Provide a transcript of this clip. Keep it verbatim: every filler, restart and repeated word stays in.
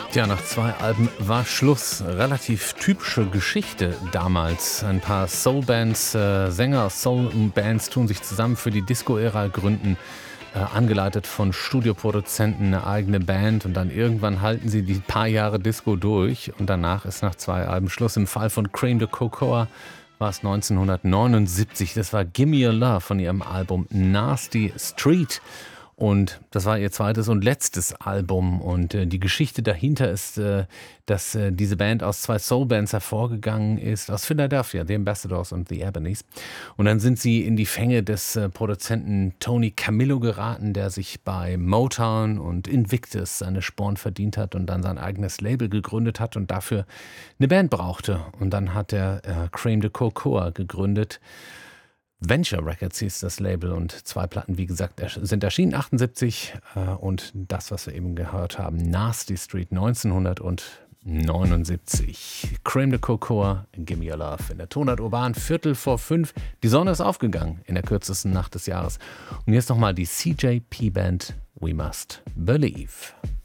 Tja, nach zwei Alben war Schluss. Relativ typische Geschichte damals. Ein paar Soulbands, äh, Sänger aus Soulbands tun sich zusammen für die Disco-Ära, gründen, äh, angeleitet von Studioproduzenten, eine eigene Band und dann irgendwann halten sie die paar Jahre Disco durch und danach ist nach zwei Alben Schluss. Im Fall von Cream de Cocoa war es neunzehnhundertneunundsiebzig. Das war Gimme Your Love von ihrem Album Nasty Street. Und das war ihr zweites und letztes Album. Und äh, die Geschichte dahinter ist, äh, dass äh, diese Band aus zwei Soulbands hervorgegangen ist, aus Philadelphia, The Ambassadors und The Ebonies. Und dann sind sie in die Fänge des äh, Produzenten Tony Camillo geraten, der sich bei Motown und Invictus seine Sporen verdient hat und dann sein eigenes Label gegründet hat und dafür eine Band brauchte. Und dann hat er äh, Cream de Cocoa gegründet. Venture Records hieß das Label und zwei Platten, wie gesagt, sind erschienen, achtundsiebzig äh, und das, was wir eben gehört haben, Nasty Street neunzehnhundertneunundsiebzig. Cream de Cocoa, Gimme Your Love in der Tonart Urban, Viertel vor fünf. Die Sonne ist aufgegangen in der kürzesten Nacht des Jahres. Und jetzt nochmal die C J P Band We Must Believe.